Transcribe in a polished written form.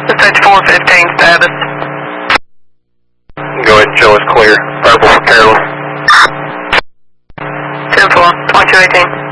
Dispatch 415 status. Go ahead and show us clear. Purple for Carolyn. 10-4, 2218.